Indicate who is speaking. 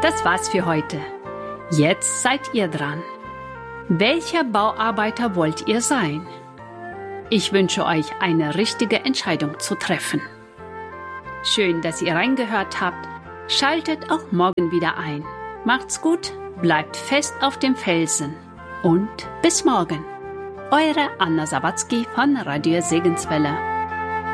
Speaker 1: das war's für heute. Jetzt seid ihr dran. Welcher Bauarbeiter wollt ihr sein? Ich wünsche euch eine richtige Entscheidung zu treffen. Schön, dass ihr reingehört habt. Schaltet auch morgen wieder ein. Macht's gut, bleibt fest auf dem Felsen und bis morgen. Eure Anna Sawatzki von Radio Segenswelle.